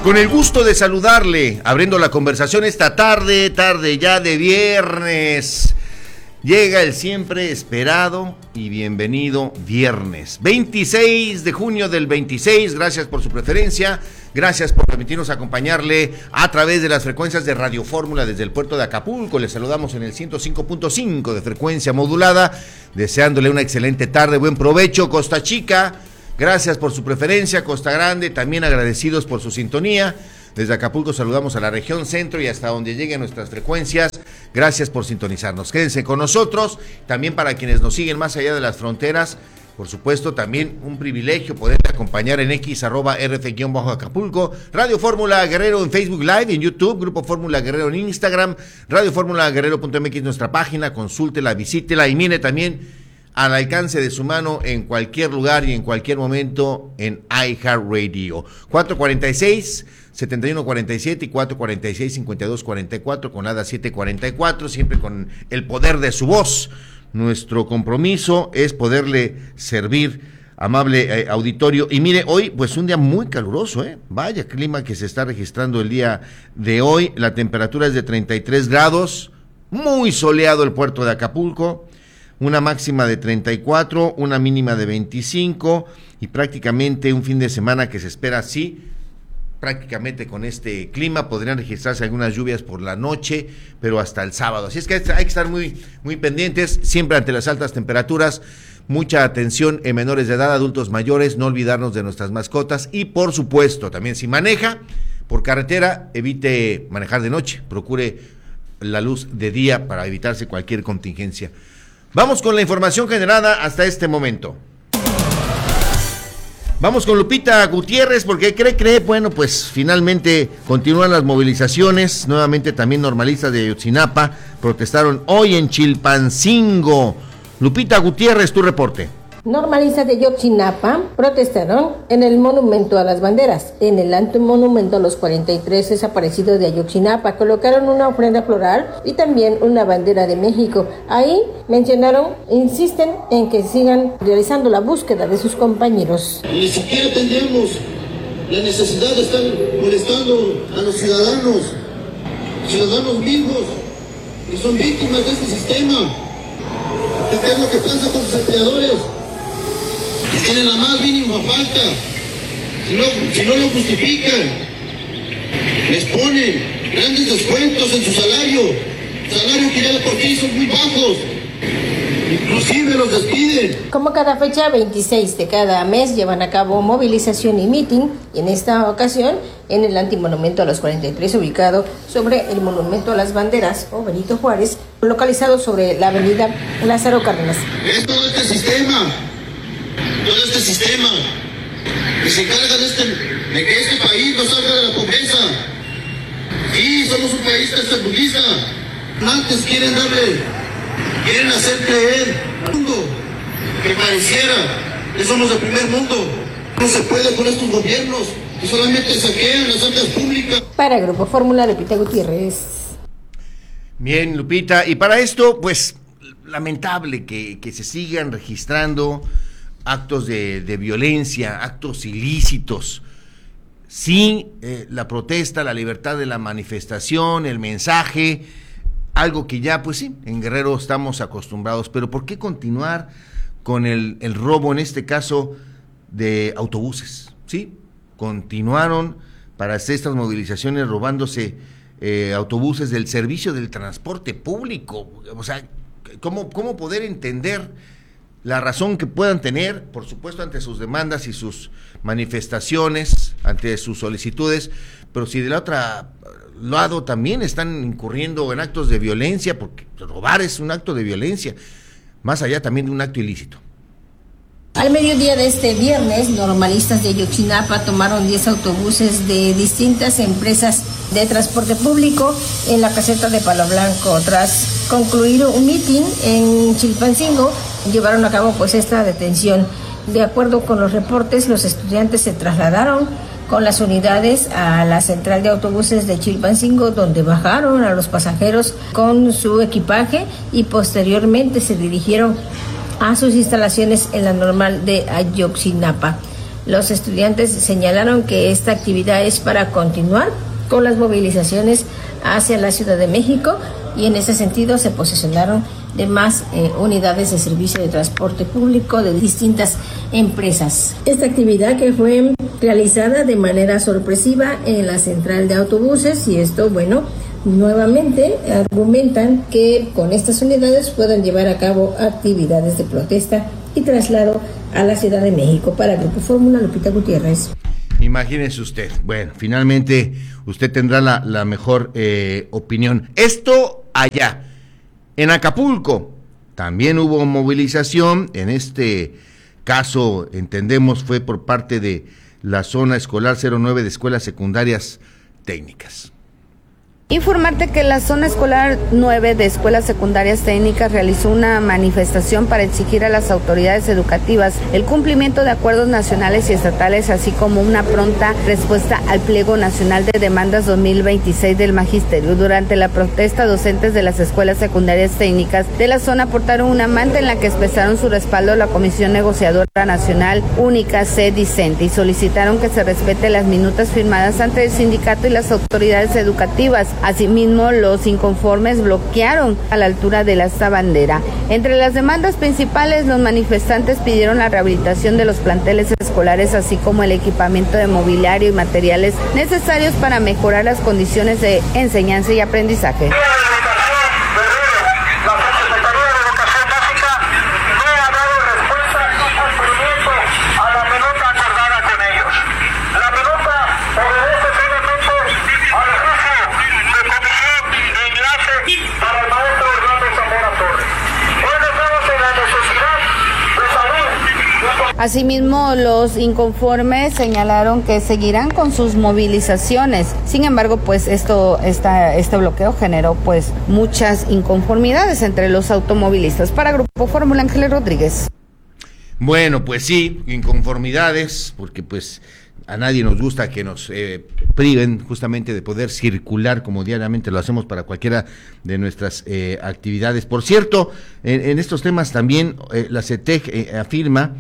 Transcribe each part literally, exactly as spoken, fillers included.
Con el gusto de saludarle, abriendo la conversación esta tarde, tarde ya de viernes. Llega el siempre esperado y bienvenido viernes, veintiséis de junio del veintiséis. Gracias por su preferencia, gracias por permitirnos acompañarle a través de las frecuencias de Radio Fórmula desde el puerto de Acapulco. Les saludamos en el ciento cinco punto cinco de frecuencia modulada, deseándole una excelente tarde, buen provecho. Costa Chica, gracias por su preferencia. Costa Grande, también agradecidos por su sintonía. Desde Acapulco saludamos a la región centro y hasta donde lleguen nuestras frecuencias. Gracias por sintonizarnos. Quédense con nosotros. También para quienes nos siguen más allá de las fronteras, por supuesto, también un privilegio poder acompañar en X, arroba R F-Acapulco, Radio Fórmula Guerrero en Facebook Live, en YouTube, Grupo Fórmula Guerrero en Instagram, Radio Fórmula Guerrero punto M X nuestra página, consúltela, visítela y mire también al alcance de su mano en cualquier lugar y en cualquier momento en iHeartRadio. cuatro cuarenta y seis, setenta y uno cuarenta y siete y cuatro cuarenta y seis, cincuenta y dos cuarenta y cuatro con ADA siete cuarenta y cuatro, siempre con el poder de su voz. Nuestro compromiso es poderle servir, amable eh, auditorio. Y mire, hoy pues un día muy caluroso, ¿eh? Vaya clima que se está registrando el día de hoy. La temperatura es de treinta y tres grados, muy soleado el puerto de Acapulco. Una máxima de treinta y cuatro, una mínima de veinticinco y prácticamente un fin de semana que se espera así, prácticamente con este clima. Podrían registrarse algunas lluvias por la noche, pero hasta el sábado. Así es que hay que estar muy, muy pendientes, siempre ante las altas temperaturas. Mucha atención en menores de edad, adultos mayores, no olvidarnos de nuestras mascotas y por supuesto también si maneja por carretera, evite manejar de noche, procure la luz de día para evitarse cualquier contingencia. Vamos con la información generada hasta este momento. Vamos con Lupita Gutiérrez, porque cree, cree, bueno, pues finalmente continúan las movilizaciones. Nuevamente también normalistas de Ayotzinapa protestaron hoy en Chilpancingo. Lupita Gutiérrez, tu reporte. Normalistas de Ayotzinapa protestaron en el Monumento a las Banderas. En el alto monumento a los cuarenta y tres desaparecidos de Ayotzinapa colocaron una ofrenda floral y también una bandera de México. Ahí mencionaron, insisten en que sigan realizando la búsqueda de sus compañeros. Ni siquiera tendríamos la necesidad de estar molestando a los ciudadanos, ciudadanos mismos, que son víctimas de este sistema. ¿Qué es lo que pasa con los empleadores? Que tienen la más mínima falta, si no, si no lo justifican, les ponen grandes descuentos en su salario, salario que ya de por sí son muy bajos, inclusive los despiden. Como cada fecha, veintiséis de cada mes llevan a cabo movilización y meeting, y en esta ocasión en el antimonumento a los cuarenta y tres ubicado sobre el Monumento a las Banderas o Benito Juárez, localizado sobre la avenida Lázaro Cárdenas. Es todo este sistema, todo este sistema que se encarga de, este, de que este país no salga de la pobreza. Sí, somos un país tercermundista. Antes quieren darle, quieren hacer creer al mundo que pareciera que somos del primer mundo. No se puede con estos gobiernos que solamente saquean las arcas públicas. Para Grupo Fórmula, Lupita Gutiérrez. Bien, Lupita, y para esto, pues, lamentable que, que se sigan registrando actos de, de violencia, actos ilícitos. Sí, eh, la protesta, la libertad de la manifestación, el mensaje, algo que ya, pues sí, en Guerrero estamos acostumbrados, pero ¿por qué continuar con el, el robo, en este caso, de autobuses? Sí, continuaron para hacer estas movilizaciones robándose eh, autobuses del servicio del transporte público. O sea, ¿cómo, cómo poder entender la razón que puedan tener, por supuesto, ante sus demandas y sus manifestaciones, ante sus solicitudes, pero si del otro lado también están incurriendo en actos de violencia, porque robar es un acto de violencia, más allá también de un acto ilícito? Al mediodía de este viernes, normalistas de Ayotzinapa tomaron diez autobuses de distintas empresas de transporte público en la caseta de Palo Blanco. Tras concluir un mitin en Chilpancingo, llevaron a cabo pues esta detención. De acuerdo con los reportes, los estudiantes se trasladaron con las unidades a la central de autobuses de Chilpancingo, donde bajaron a los pasajeros con su equipaje y posteriormente se dirigieron a sus instalaciones en la normal de Ayotzinapa. Los estudiantes señalaron que esta actividad es para continuar con las movilizaciones hacia la Ciudad de México y en ese sentido se posesionaron de más eh, unidades de servicio de transporte público de distintas empresas. Esta actividad que fue realizada de manera sorpresiva en la central de autobuses y esto, bueno, nuevamente argumentan que con estas unidades puedan llevar a cabo actividades de protesta y traslado a la Ciudad de México. Para Grupo Fórmula, Lupita Gutiérrez. Imagínese usted, bueno, finalmente usted tendrá la, la mejor eh, opinión. Esto allá, en Acapulco, también hubo movilización, en este caso, entendemos, fue por parte de la zona escolar cero nueve de escuelas secundarias técnicas. Informarte que la zona escolar nueve de escuelas secundarias técnicas realizó una manifestación para exigir a las autoridades educativas el cumplimiento de acuerdos nacionales y estatales, así como una pronta respuesta al pliego nacional de demandas dos mil veintiséis del magisterio. Durante la protesta, docentes de las escuelas secundarias técnicas de la zona portaron una manta en la que expresaron su respaldo a la Comisión Negociadora Nacional Única C-Dicente y solicitaron que se respete las minutas firmadas ante el sindicato y las autoridades educativas. Asimismo, los inconformes bloquearon a la altura de esta bandera. Entre las demandas principales, los manifestantes pidieron la rehabilitación de los planteles escolares, así como el equipamiento de mobiliario y materiales necesarios para mejorar las condiciones de enseñanza y aprendizaje. Asimismo, los inconformes señalaron que seguirán con sus movilizaciones. Sin embargo, pues esto, esta, este bloqueo generó pues muchas inconformidades entre los automovilistas. Para Grupo Fórmula, Ángeles Rodríguez. Bueno, pues sí, inconformidades, porque pues a nadie nos gusta que nos eh, priven justamente de poder circular como diariamente lo hacemos para cualquiera de nuestras eh, actividades. Por cierto, en, en estos temas también eh, la CETEC eh, afirma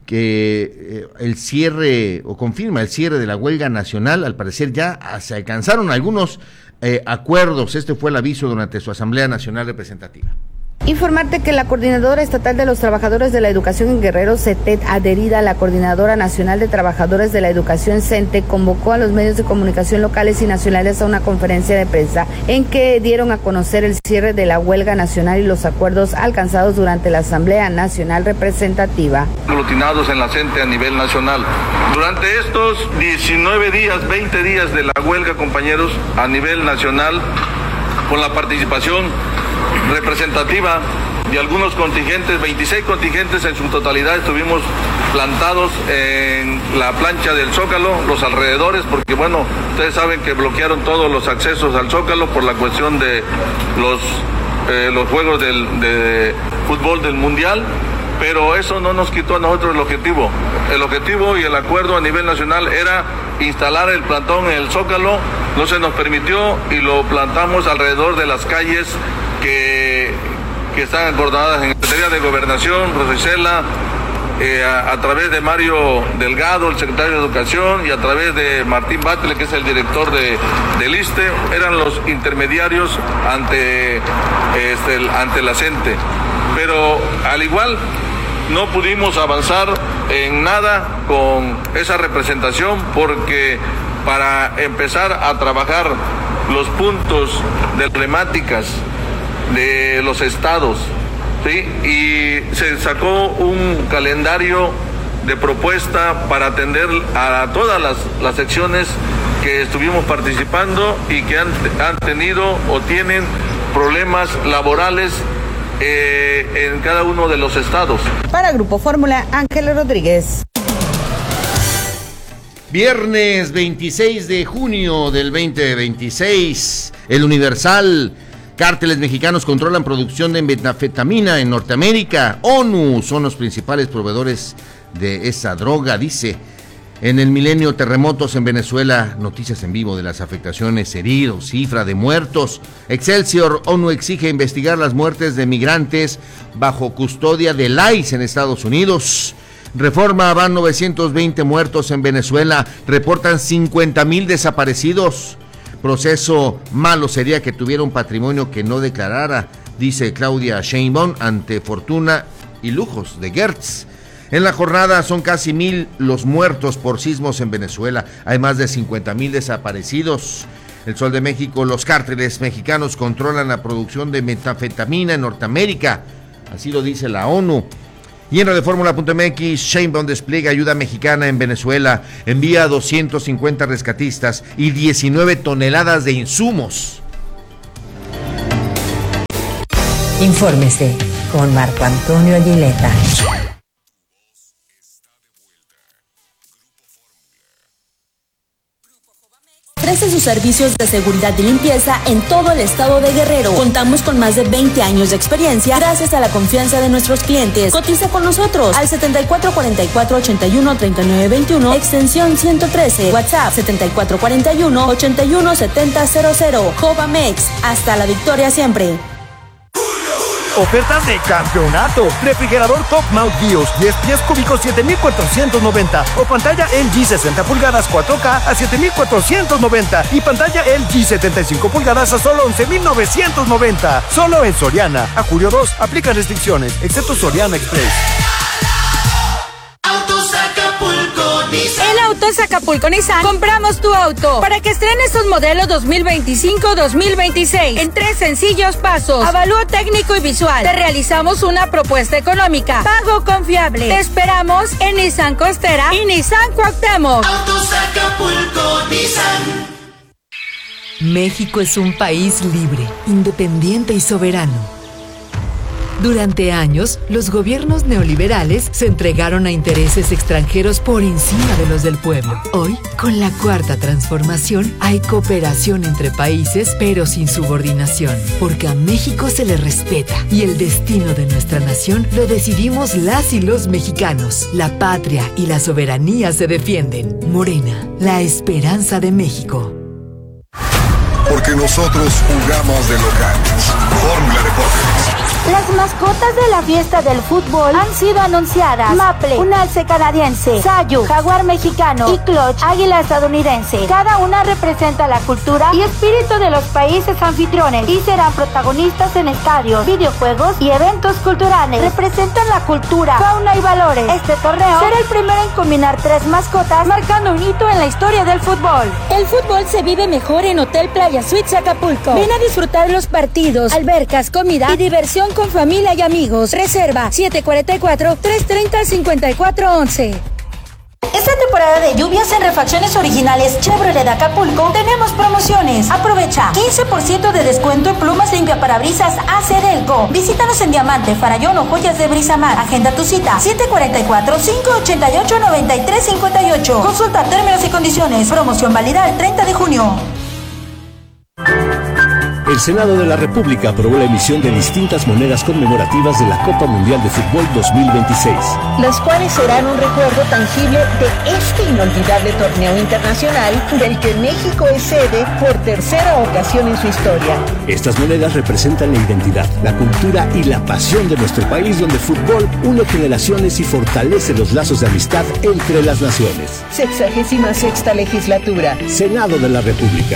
que eh, el cierre, o confirma el cierre de la huelga nacional. Al parecer ya se alcanzaron algunos eh, acuerdos. Este fue el aviso durante su Asamblea Nacional Representativa. Informarte que la Coordinadora Estatal de los Trabajadores de la Educación en Guerrero, CETED, adherida a la Coordinadora Nacional de Trabajadores de la Educación, CENTE, convocó a los medios de comunicación locales y nacionales a una conferencia de prensa en que dieron a conocer el cierre de la huelga nacional y los acuerdos alcanzados durante la Asamblea Nacional Representativa. Aglutinados en la CENTE a nivel nacional. Durante estos diecinueve días, veinte días de la huelga, compañeros, a nivel nacional, con la participación representativa de algunos contingentes, veintiséis contingentes en su totalidad estuvimos plantados en la plancha del Zócalo, los alrededores, porque bueno, ustedes saben que bloquearon todos los accesos al Zócalo por la cuestión de los, eh, los juegos del, de fútbol del Mundial, pero eso no nos quitó a nosotros el objetivo. El objetivo y el acuerdo a nivel nacional era instalar el plantón en el Zócalo, no se nos permitió y lo plantamos alrededor de las calles que, que están acordadas en la Secretaría de Gobernación, Rosicela, eh, a, a través de Mario Delgado, el secretario de Educación, y a través de Martín Batle, que es el director de, del ISSSTE, eran los intermediarios ante, este, el, ante la CENTE. Pero al igual no pudimos avanzar en nada con esa representación porque para empezar a trabajar los puntos de problemáticas de los estados, ¿sí? Y se sacó un calendario de propuesta para atender a todas las, las secciones que estuvimos participando y que han, han tenido o tienen problemas laborales eh, en cada uno de los estados. Para Grupo Fórmula, Ángeles Rodríguez. Viernes veintiséis de junio del veinte veintiséis, El Universal. Cárteles mexicanos controlan producción de metanfetamina en Norteamérica. ONU son los principales proveedores de esa droga, dice. En el milenio, terremotos en Venezuela, noticias en vivo de las afectaciones, heridos, cifra de muertos. Excelsior, ONU exige investigar las muertes de migrantes bajo custodia del I C E en Estados Unidos. Reforma, van novecientos veinte muertos en Venezuela, reportan cincuenta mil desaparecidos. Proceso malo sería que tuviera un patrimonio que no declarara, dice Claudia Sheinbaum ante Fortuna y Lujos de Gertz. En la jornada son casi mil los muertos por sismos en Venezuela, hay más de cincuenta mil desaparecidos. El Sol de México, los cárteles mexicanos controlan la producción de metanfetamina en Norteamérica, así lo dice la ONU. Y en la de Fórmula punto M X, Sheinbaum despliega ayuda mexicana en Venezuela, envía doscientos cincuenta rescatistas y diecinueve toneladas de insumos. Infórmese con Marco Antonio Aguileta. Ofrece sus servicios de seguridad y limpieza en todo el estado de Guerrero. Contamos con más de veinte años de experiencia gracias a la confianza de nuestros clientes. Cotiza con nosotros al setenta y cuatro cuarenta y cuatro ochenta y uno treinta y nueve veintiuno, extensión ciento trece, WhatsApp setenta y cuatro cuarenta y uno ochenta y uno setenta cero cero. Jovamex, hasta la victoria siempre. Ofertas de campeonato. Refrigerador Top Mount BIOS diez pies cúbicos siete mil cuatrocientos noventa o pantalla L G sesenta pulgadas cuatro K a siete mil cuatrocientos noventa y pantalla L G setenta y cinco pulgadas a solo once mil novecientos noventa. Solo en Soriana. A julio dos, aplica restricciones, excepto Soriana Express. Autos Acapulco Nissan. En Autos Acapulco Nissan compramos tu auto para que estrenes un modelo dos mil veinticinco dos mil veintiséis en tres sencillos pasos. Avalúo técnico y visual. Te realizamos una propuesta económica. Pago confiable. Te esperamos en Nissan Costera y Nissan Cuauhtémoc. Autos Acapulco Nissan. México es un país libre, independiente y soberano. Durante años, los gobiernos neoliberales se entregaron a intereses extranjeros por encima de los del pueblo. Hoy, con la Cuarta Transformación, hay cooperación entre países, pero sin subordinación, porque a México se le respeta y el destino de nuestra nación lo decidimos las y los mexicanos. La patria y la soberanía se defienden. Morena, la esperanza de México. Porque nosotros jugamos de locales. Fórmula Deportes. Las mascotas de la fiesta del fútbol han sido anunciadas. Maple, un alce canadiense, Sayu, jaguar mexicano y Clutch, águila estadounidense. Cada una representa la cultura y espíritu de los países anfitriones y serán protagonistas en estadios, videojuegos y eventos culturales. Representan la cultura, fauna y valores. Este torneo será el primero en combinar tres mascotas, marcando un hito en la historia del fútbol. El fútbol se vive mejor en Hotel Playa Suites Acapulco. Ven a disfrutar los partidos, albercas, comida y diversión con familia y amigos. Reserva siete cuatro cuatro, tres tres cero, cinco cuatro once. Esta temporada de lluvias en refacciones originales Chevrolet de Acapulco tenemos promociones. Aprovecha quince por ciento de descuento en plumas limpiaparabrisas Acerelco. Visítanos en Diamante, Farallón o Joyas de Brisamar. Agenda tu cita siete cuatro cuatro, cinco ocho ocho, nueve tres cinco ocho. Consulta términos y condiciones. Promoción válida el treinta de junio. El Senado de la República aprobó la emisión de distintas monedas conmemorativas de la Copa Mundial de Fútbol dos mil veintiséis. Las cuales serán un recuerdo tangible de este inolvidable torneo internacional del que México es sede por tercera ocasión en su historia. Estas monedas representan la identidad, la cultura y la pasión de nuestro país, donde el fútbol une generaciones y fortalece los lazos de amistad entre las naciones. Sexagésima sexta legislatura. Senado de la República.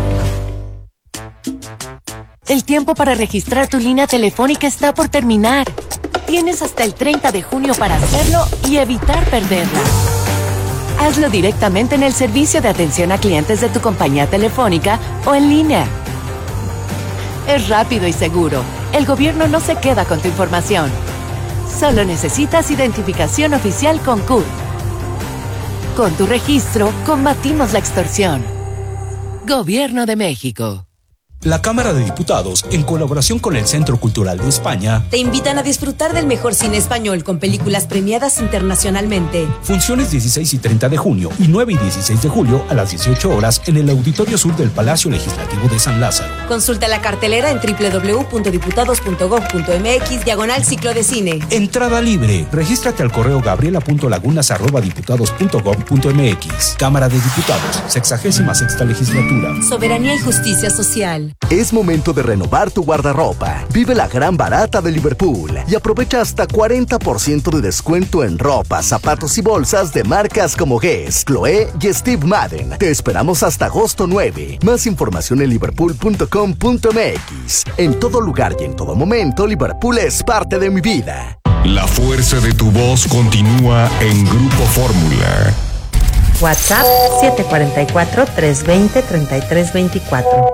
El tiempo para registrar tu línea telefónica está por terminar. Tienes hasta el treinta de junio para hacerlo y evitar perderla. Hazlo directamente en el servicio de atención a clientes de tu compañía telefónica o en línea. Es rápido y seguro. El gobierno no se queda con tu información. Solo necesitas identificación oficial con C U R. Con tu registro, combatimos la extorsión. Gobierno de México. La Cámara de Diputados, en colaboración con el Centro Cultural de España, te invitan a disfrutar del mejor cine español con películas premiadas internacionalmente. Funciones dieciséis y treinta de junio y nueve y dieciséis de julio a las dieciocho horas en el Auditorio Sur del Palacio Legislativo de San Lázaro. Consulta la cartelera en doble u doble u doble u punto diputados punto gob punto eme equis diagonal ciclo de cine. Entrada libre. Regístrate al correo gabriela punto lagunas arroba diputados punto gob punto eme equis. Cámara de Diputados, sexagésima sexta legislatura. Soberanía y justicia social. Es momento de renovar tu guardarropa. Vive la gran barata de Liverpool y aprovecha hasta cuarenta por ciento de descuento en ropa, zapatos y bolsas de marcas como Guess, Chloé y Steve Madden. Te esperamos hasta agosto nueve. Más información en liverpool punto com punto m x. En todo lugar y en todo momento, Liverpool es parte de mi vida. La fuerza de tu voz continúa en Grupo Fórmula. WhatsApp siete cuatro cuatro, tres dos cero, tres tres dos cuatro.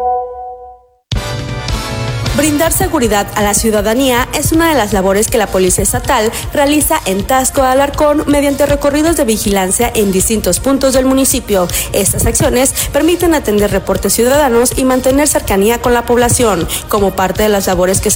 Brindar seguridad a la ciudadanía es una de las labores que la Policía Estatal realiza en Taxco de Alarcón mediante recorridos de vigilancia en distintos puntos del municipio. Estas acciones permiten atender reportes ciudadanos y mantener cercanía con la población, como parte de las labores que se